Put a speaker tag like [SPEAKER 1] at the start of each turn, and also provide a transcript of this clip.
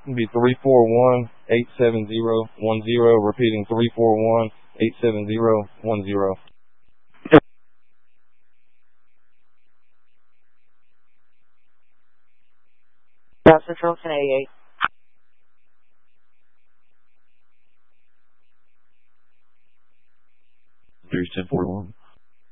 [SPEAKER 1] It'll be 341-870-10, repeating 341-870-10.
[SPEAKER 2] South Central 1088.
[SPEAKER 3] There's 1041.